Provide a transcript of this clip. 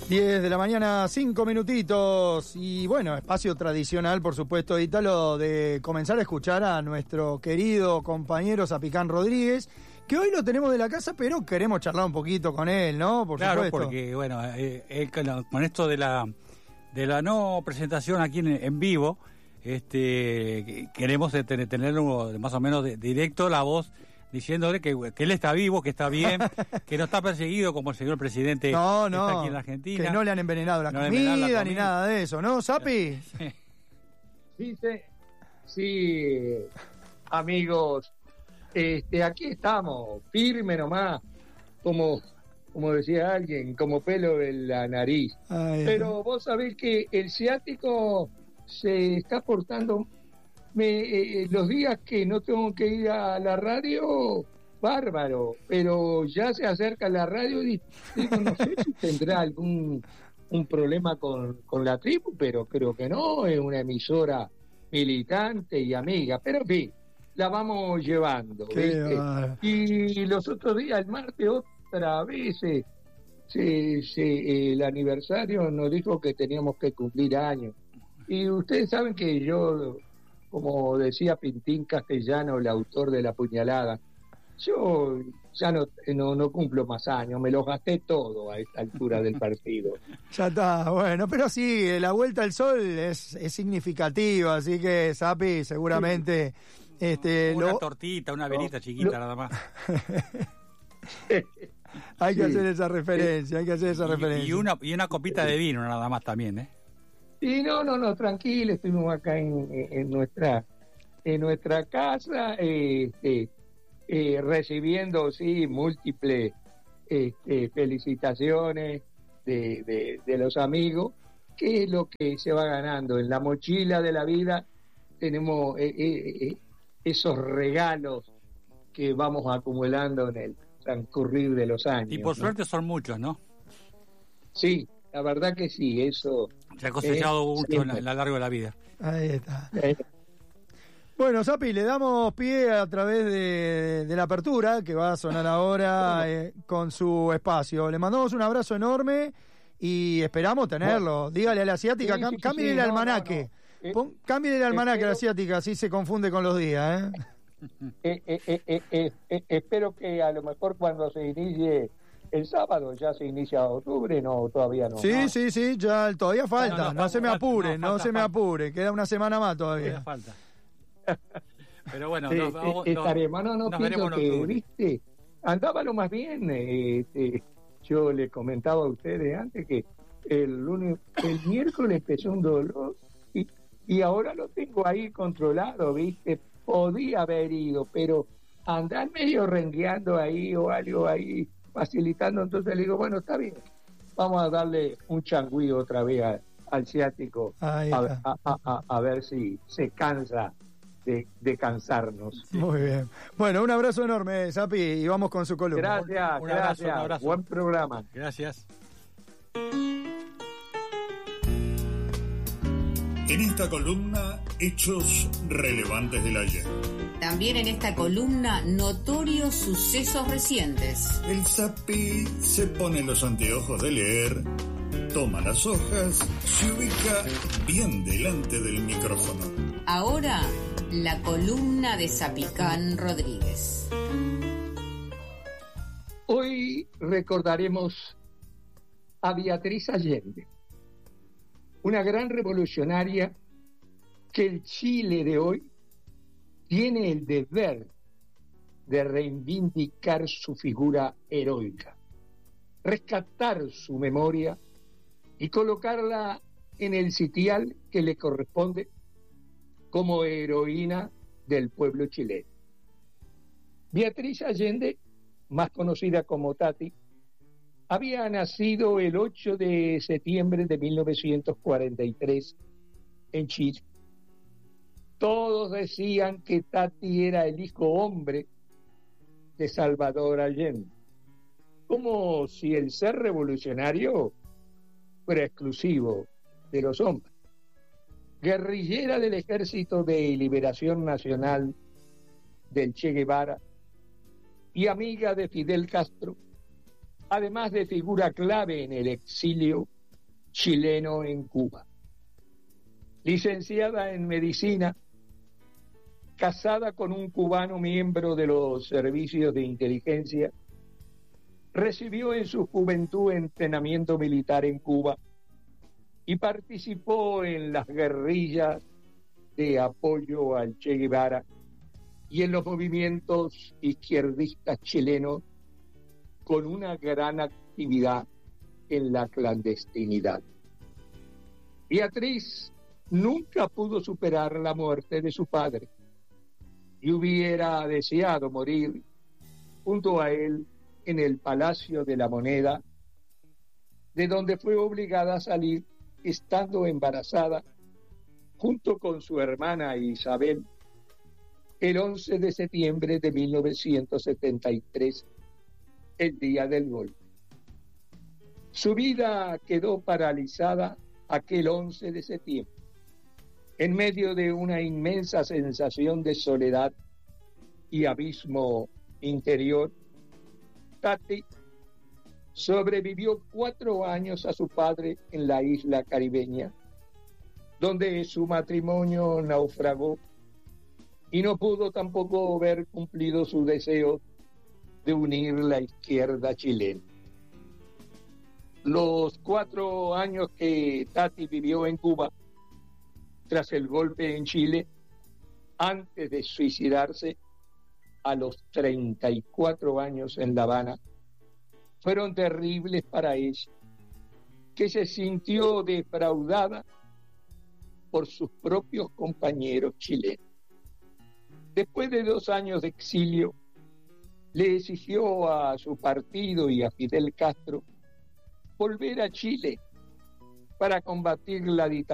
10 de la mañana, 5 minutitos. Y bueno, espacio tradicional, por supuesto, Ítalo, de comenzar a escuchar a nuestro querido compañero Zapicán Rodríguez, que hoy lo tenemos de la casa, pero queremos charlar un poquito con él, ¿no? Por claro, supuesto. Porque, bueno, él con esto de la no presentación aquí en vivo, queremos tenerlo más o menos directo, la voz, diciéndole que él está vivo, que está bien, que no está perseguido como el señor presidente que está aquí en la Argentina. Que no le han envenenado la comida ni nada de eso, ¿no, Zapi? Sí, amigos, aquí estamos, firme nomás, como decía alguien, como pelo en la nariz. Pero vos sabés que el ciático se está portando... los días que no tengo que ir a la radio, bárbaro, pero ya se acerca la radio y digo, no sé si tendrá algún problema con la tribu, pero creo que no, es una emisora militante y amiga, pero en fin, la vamos llevando, ¿viste? Y los otros días, el martes, otra vez, el aniversario nos dijo que teníamos que cumplir años, y ustedes saben que yo... Como decía Pintín Castellano, el autor de La Puñalada, yo ya no cumplo más años, me los gasté todo a esta altura del partido. Ya está, bueno, pero sí, la vuelta al sol es significativa, así que, Zapi, seguramente... una tortita, una velita chiquita nada más. Hay que hacer esa referencia, Y una copita de vino nada más también, ¿eh? Y no, tranquilo, estuvimos acá en nuestra casa, recibiendo, sí, múltiples felicitaciones de los amigos, que es lo que se va ganando. En la mochila de la vida tenemos esos regalos que vamos acumulando en el transcurrir de los años. Y por suerte son muchos, ¿no? Sí. La verdad que sí, eso... Se ha cosechado mucho en la largo de la vida. Ahí está. Bueno, Zapi, le damos pie a través de la apertura, que va a sonar ahora con su espacio. Le mandamos un abrazo enorme y esperamos tenerlo. Dígale a la asiática, cámbiale el almanaque. Cámbiale el almanaque a la asiática, así se confunde con los días. Espero que a lo mejor cuando se inicie... El sábado ya se inicia octubre, no, todavía no. Sí, ya todavía falta, no se me apure, queda una semana más todavía. Falta. Pero bueno, estaremos, no pienso que, viste, andaba lo más bien, yo le comentaba a ustedes antes que el miércoles empezó un dolor y ahora lo tengo ahí controlado, viste, podía haber ido, pero andar medio rengueando ahí o algo ahí, facilitando, entonces le digo, bueno, está bien, vamos a darle un changüí otra vez al ciático a ver si se cansa de cansarnos. Muy bien. Bueno, un abrazo enorme, Zapi, y vamos con su columna. Gracias, un abrazo. Buen programa. Gracias. En esta columna, hechos relevantes del ayer. También en esta columna, notorios sucesos recientes. El Zapi se pone los anteojos de leer, toma las hojas, se ubica bien delante del micrófono. Ahora, la columna de Zapicán Rodríguez. Hoy recordaremos a Beatriz Allende, una gran revolucionaria que el Chile de hoy tiene el deber de reivindicar su figura heroica, rescatar su memoria y colocarla en el sitial que le corresponde como heroína del pueblo chileno. Beatriz Allende, más conocida como Tati, había nacido el 8 de septiembre de 1943 en Chile. Todos decían que Tati era el hijo hombre de Salvador Allende, como si el ser revolucionario fuera exclusivo de los hombres. Guerrillera del Ejército de Liberación Nacional del Che Guevara y amiga de Fidel Castro, además de figura clave en el exilio chileno en Cuba. Licenciada en medicina, casada con un cubano miembro de los servicios de inteligencia, recibió en su juventud entrenamiento militar en Cuba y participó en las guerrillas de apoyo al Che Guevara y en los movimientos izquierdistas chilenos, con una gran actividad en la clandestinidad. Beatriz nunca pudo superar la muerte de su padre y hubiera deseado morir junto a él en el Palacio de la Moneda, de donde fue obligada a salir estando embarazada junto con su hermana Isabel el 11 de septiembre de 1973, el día del golpe. Su vida quedó paralizada aquel 11 de septiembre, en medio de una inmensa sensación de soledad y abismo interior. Tati sobrevivió 4 años a su padre en la isla caribeña, donde su matrimonio naufragó y no pudo tampoco ver cumplido su deseo de unir la izquierda chilena. Los 4 años que Tati vivió en Cuba, tras el golpe en Chile, antes de suicidarse a los 34 años en La Habana, fueron terribles para ella, que se sintió defraudada por sus propios compañeros chilenos. Después de 2 años de exilio, le exigió a su partido y a Fidel Castro volver a Chile para combatir la dictadura